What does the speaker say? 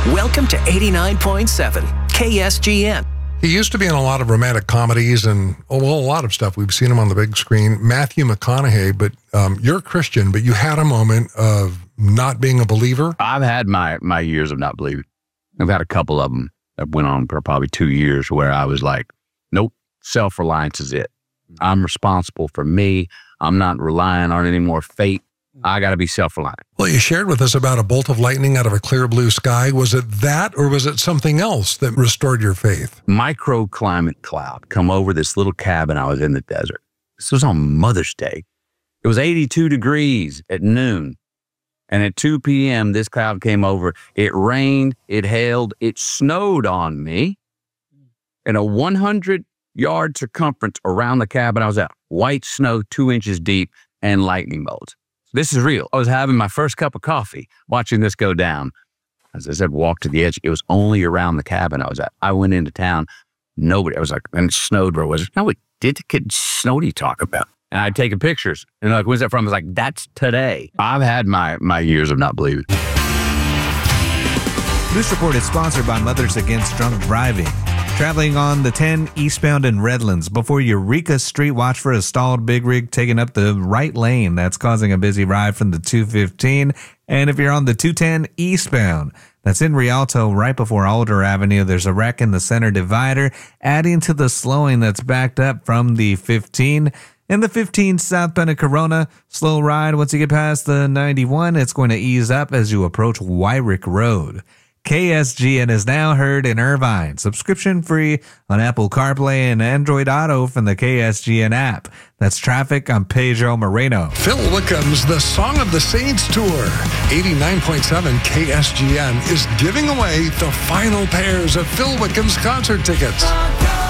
Welcome to 89.7 KSGN. He used to be in a lot of romantic comedies and, a lot of stuff. We've seen him on the big screen. Matthew McConaughey, but you're a Christian, but you had a moment of not being a believer. I've had my years of not believing. I've had a couple of them that went on for probably 2 years where I was like, nope, self-reliance is it. I'm responsible for me. I'm not relying on any more fate. I got to be self-reliant. Well, you shared with us about a bolt of lightning out of a clear blue sky. Was it that, or was it something else that restored your faith? Microclimate cloud come over this little cabin. I was in the desert. This was on Mother's Day. It was 82 degrees at noon. And at 2 p.m., this cloud came over. It rained, it hailed, it snowed on me. In a 100-yard circumference around the cabin I was at, white snow 2 inches deep and lightning bolts. This is real. I was having my first cup of coffee, watching this go down. As I said, walk to the edge. It was only around the cabin I was at. I went into town. Nobody. I was like, and it snowed where was it? No, it did. It snow. What are you talking about? And I'd taken pictures. And like, when's that from? I was like, that's today. I've had my years of not believing. This report is sponsored by Mothers Against Drunk Driving. Traveling on the 10 eastbound in Redlands before Eureka Street, watch for a stalled big rig taking up the right lane. That's causing a busy ride from the 215. And if you're on the 210 eastbound, that's in Rialto right before Alder Avenue, there's a wreck in the center divider, adding to the slowing that's backed up from the 15. In the 15 southbound of Corona, slow ride. Once you get past the 91, it's going to ease up as you approach Wyrick Road. KSGN is now heard in Irvine, subscription free on Apple CarPlay and Android Auto from the KSGN app. That's traffic on Pedro Moreno. Phil Wickham's The Song of the Saints Tour. 89.7 KSGN is giving away the final pairs of Phil Wickham's concert tickets.